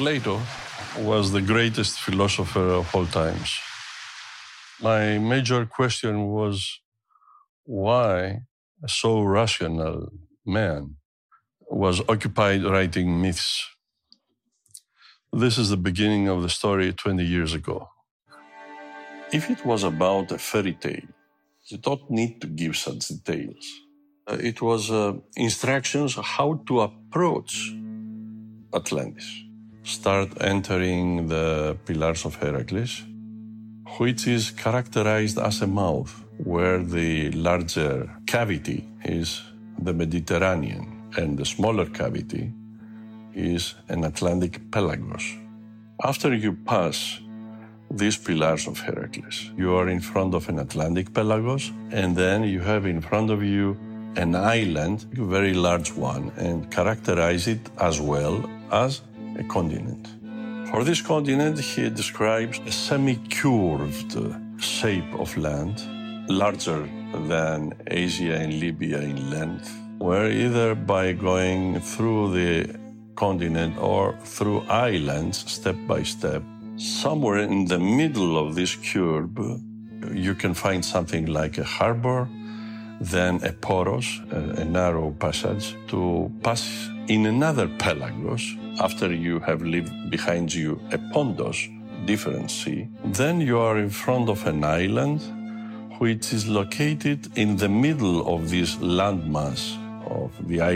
Plato was the greatest philosopher of all times. My major question was why a so rational man was occupied writing myths. This is the beginning of the story 20 years ago. If it was about a fairy tale, you don't need to give such details. It was instructions how to approach Atlantis. Start entering the Pillars of Heracles, which is characterized as a mouth, where the larger cavity is the Mediterranean and the smaller cavity is an Atlantic pelagos. After you pass these Pillars of Heracles, you are in front of an Atlantic pelagos, and then you have in front of you an island, a very large one, and characterize it as well as a continent. For this continent, he describes a semi-curved shape of land, larger than Asia and Libya in length, where either by going through the continent or through islands step by step, somewhere in the middle of this curve, you can find something like a harbor, then a poros, a narrow passage, to pass in another pelagos after you have left behind you a pondos, different sea. Then you are in front of an island which is located in the middle of this landmass of the island.